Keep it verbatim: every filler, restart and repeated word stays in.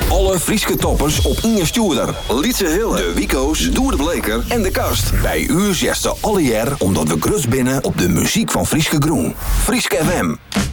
Alle Frieske toppers op Inge Stuurder. Lietse Hille, de Wico's, Doer de Bleker en de Kast. Bij u zesde alle jaar omdat we grutst binnen op de muziek van Frieske Groen. Frieske F M.